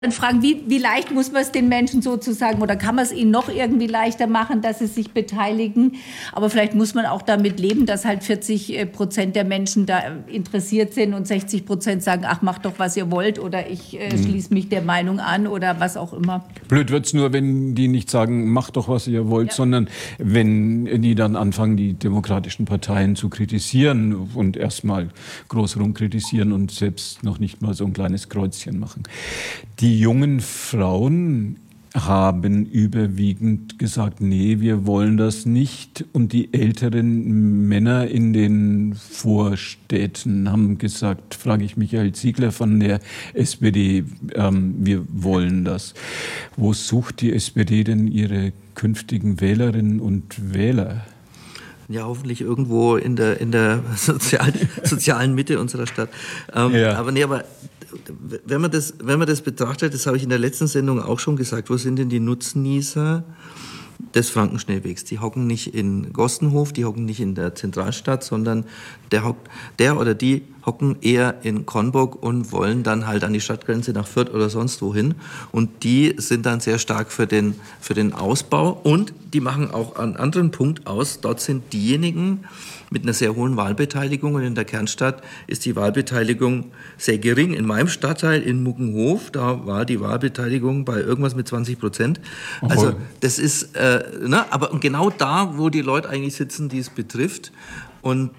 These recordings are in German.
Dann fragen, wie leicht muss man es den Menschen sozusagen oder kann man es ihnen noch irgendwie leichter machen, dass sie sich beteiligen? Aber vielleicht muss man auch damit leben, dass halt 40% der Menschen da interessiert sind und 60% sagen, ach, macht doch, was ihr wollt oder ich schließe mich der Meinung an oder was auch immer. Blöd wird es nur, wenn die nicht sagen, macht doch, was ihr wollt, sondern wenn die dann anfangen, die demokratischen Parteien zu kritisieren und erstmal groß rumkritisieren und selbst noch nicht mal so ein kleines Kreuzchen machen. Die jungen Frauen haben überwiegend gesagt, nee, wir wollen das nicht. Und die älteren Männer in den Vorstädten haben gesagt, frage ich Michael Ziegler von der SPD, wir wollen das. Wo sucht die SPD denn ihre künftigen Wählerinnen und Wähler? Ja, hoffentlich irgendwo in der sozialen Mitte unserer Stadt. Aber wenn man das betrachtet, das habe ich in der letzten Sendung auch schon gesagt, wo sind denn die Nutznießer des Frankenschnellwegs? Die hocken nicht in Gostenhof, die hocken nicht in der Zentralstadt, sondern der oder die hocken eher in Conburg und wollen dann halt an die Stadtgrenze nach Fürth oder sonst wohin. Und die sind dann sehr stark für den Ausbau und die machen auch einen anderen Punkt aus. Dort sind diejenigen mit einer sehr hohen Wahlbeteiligung und in der Kernstadt ist die Wahlbeteiligung sehr gering. In meinem Stadtteil in Muggenhof, da war die Wahlbeteiligung bei irgendwas mit 20%. Also das ist, aber genau da, wo die Leute eigentlich sitzen, die es betrifft. Und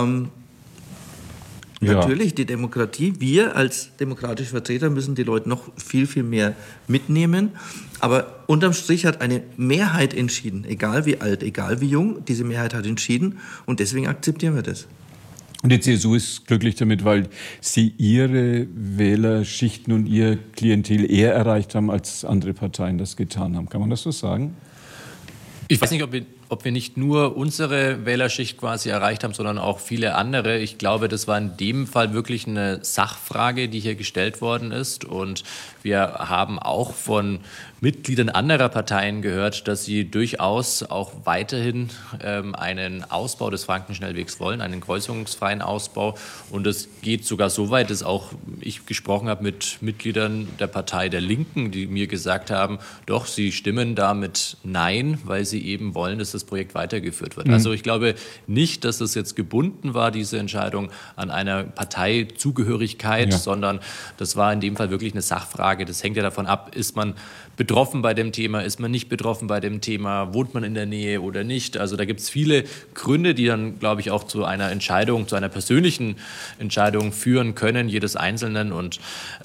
natürlich die Demokratie, wir als demokratische Vertreter müssen die Leute noch viel, viel mehr mitnehmen. Aber unterm Strich hat eine Mehrheit entschieden, egal wie alt, egal wie jung, diese Mehrheit hat entschieden und deswegen akzeptieren wir das. Und die CSU ist glücklich damit, weil sie ihre Wählerschichten und ihr Klientel eher erreicht haben, als andere Parteien das getan haben. Kann man das so sagen? Ich weiß nicht, ob wir nicht nur unsere Wählerschicht quasi erreicht haben, sondern auch viele andere. Ich glaube, das war in dem Fall wirklich eine Sachfrage, die hier gestellt worden ist. Und wir haben auch von Mitgliedern anderer Parteien gehört, dass sie durchaus auch weiterhin einen Ausbau des Frankenschnellwegs wollen, einen kreuzungsfreien Ausbau. Und es geht sogar so weit, dass auch ich gesprochen habe mit Mitgliedern der Partei der Linken, die mir gesagt haben, doch, sie stimmen damit Nein, weil sie eben wollen, dass das Projekt weitergeführt wird. Also ich glaube nicht, dass das jetzt gebunden war, diese Entscheidung an einer Parteizugehörigkeit, sondern das war in dem Fall wirklich eine Sachfrage. Das hängt ja davon ab, ist man betroffen bei dem Thema, ist man nicht betroffen bei dem Thema, wohnt man in der Nähe oder nicht. Also da gibt es viele Gründe, die dann, glaube ich, auch zu einer Entscheidung, zu einer persönlichen Entscheidung führen können, jedes Einzelnen. Und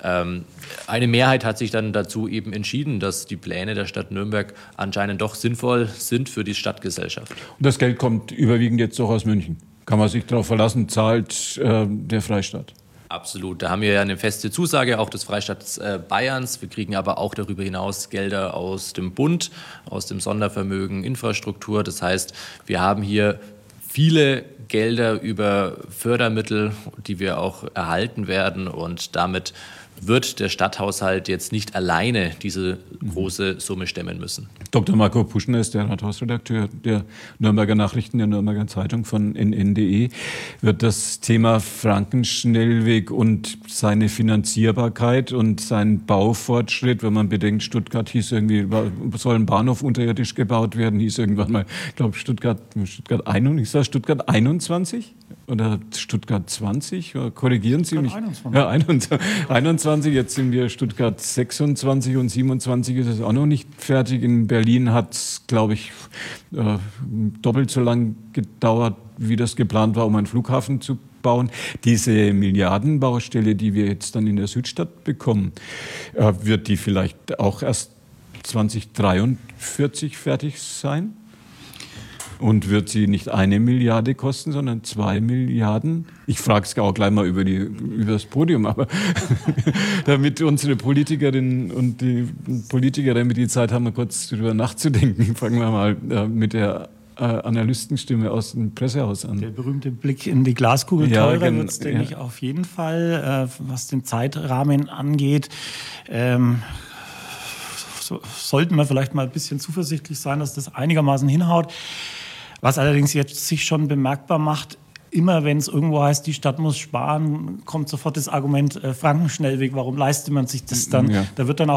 eine Mehrheit hat sich dann dazu eben entschieden, dass die Pläne der Stadt Nürnberg anscheinend doch sinnvoll sind für die Stadtgesellschaft. Und das Geld kommt überwiegend jetzt doch aus München. Kann man sich darauf verlassen, zahlt der Freistaat? Absolut. Da haben wir ja eine feste Zusage auch des Freistaats Bayerns. Wir kriegen aber auch darüber hinaus Gelder aus dem Bund, aus dem Sondervermögen Infrastruktur. Das heißt, wir haben hier viele Gelder über Fördermittel, die wir auch erhalten werden. Und damit wird der Stadthaushalt jetzt nicht alleine diese große Summe stemmen müssen. Dr. Marco Puschner ist der Rathausredakteur der Nürnberger Nachrichten, der Nürnberger Zeitung von NN.de. Wird das Thema Frankenschnellweg und seine Finanzierbarkeit und sein Baufortschritt, wenn man bedenkt, Stuttgart hieß irgendwie, soll ein Bahnhof unterirdisch gebaut werden, hieß irgendwann mal, ich glaube Stuttgart 21? Oder Stuttgart 20? Korrigieren Sie mich. 21. Ja, 21. Jetzt sind wir Stuttgart 26 und 27 ist es auch noch nicht fertig. In Berlin hat es, glaube ich, doppelt so lang gedauert, wie das geplant war, um einen Flughafen zu bauen. Diese Milliardenbaustelle, die wir jetzt dann in der Südstadt bekommen, wird die vielleicht auch erst 2043 fertig sein? Und wird sie nicht 1 Milliarde kosten, sondern 2 Milliarden? Ich frage es auch gleich mal über das Podium, aber damit unsere Politikerinnen und die Politiker damit die Zeit haben, mal kurz darüber nachzudenken, fangen wir mal mit der Analystenstimme aus dem Pressehaus an. Der berühmte Blick in die Glaskugel. Teurer wird es, denke ich, auf jeden Fall. Was den Zeitrahmen angeht, sollten wir vielleicht mal ein bisschen zuversichtlich sein, dass das einigermaßen hinhaut. Was allerdings jetzt sich schon bemerkbar macht, immer wenn es irgendwo heißt, die Stadt muss sparen, kommt sofort das Argument Frankenschnellweg, warum leistet man sich das dann? Ja. Da wird dann auch